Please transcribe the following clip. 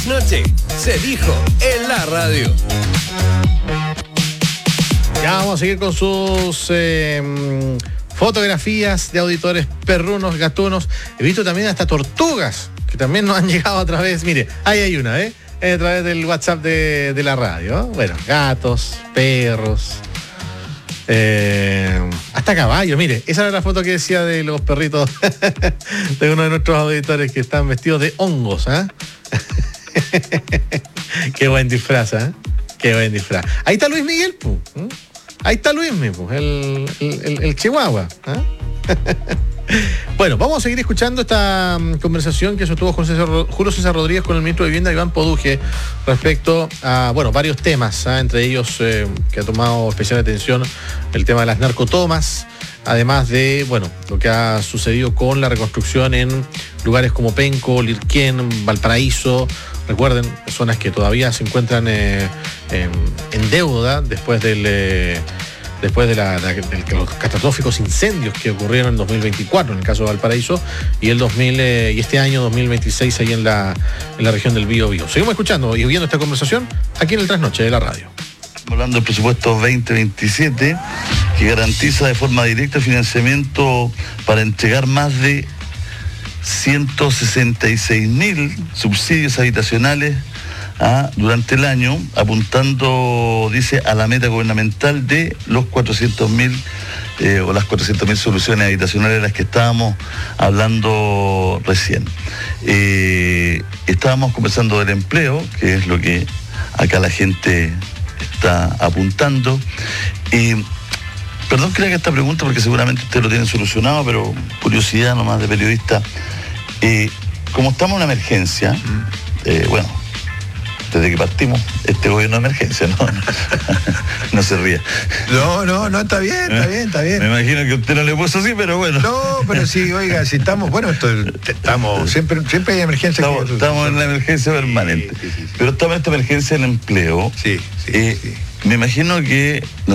trasnoche se dijo en la radio. Ya vamos a seguir con sus fotografías de auditores perrunos, gatunos. He visto también hasta tortugas, que también nos han llegado a través, mire, ahí hay una, a través del WhatsApp de la radio. Bueno, gatos, perros, hasta caballos. Mire, esa era la foto que decía de los perritos de uno de nuestros auditores que están vestidos de hongos, ¿eh? Qué buen disfraz, ¿eh? Qué buen disfraz. Ahí está Luis Miguel, pu. Ahí está Luis Miguel, el Chihuahua, ¿eh? Bueno, vamos a seguir escuchando esta conversación que sostuvo Julio César Rodríguez con el ministro de Vivienda, Iván Poduje, respecto a, varios temas, entre ellos que ha tomado especial atención el tema de las narcotomas, además de, lo que ha sucedido con la reconstrucción en lugares como Penco, Lirquén, Valparaíso. Recuerden, zonas que todavía se encuentran en deuda después de los catastróficos incendios que ocurrieron en 2024 en el caso de Valparaíso y este año 2026 ahí en la región del Biobío. Seguimos escuchando y viendo esta conversación aquí en el Trasnoche de la radio. Estamos hablando del presupuesto 2027 que garantiza de forma directa el financiamiento para entregar más de 166.000 subsidios habitacionales durante el año, apuntando, dice, a la meta gubernamental de los 400.000 o las 400.000 soluciones habitacionales de las que estábamos hablando recién. Estábamos conversando del empleo, que es lo que acá la gente está apuntando. Perdón que le haga esta pregunta porque seguramente ustedes lo tienen solucionado, pero curiosidad nomás de periodista. Como estamos en una emergencia, desde que partimos, este gobierno de emergencia, ¿no? No se ría. No, está bien. Me imagino que usted no le puso así, pero bueno. No, pero sí, oiga, si estamos, estamos, siempre hay emergencia. Estamos en la emergencia permanente. Sí. Pero estamos en esta emergencia del empleo. Sí. Me imagino que